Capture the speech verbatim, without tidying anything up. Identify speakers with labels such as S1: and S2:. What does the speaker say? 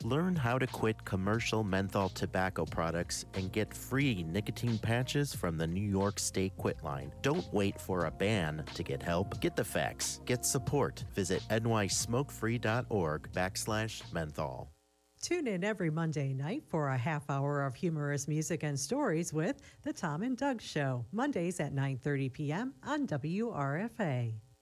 S1: Learn how to quit commercial menthol tobacco products and get free nicotine patches from the New York State Quit Line. Don't wait for a ban to get help. Get the facts. Get support. Visit nysmokefree.org backslash menthol.
S2: Tune in every Monday night for a half hour of humorous music and stories with The Tom and Doug Show, Mondays at nine thirty p.m. on W R F A.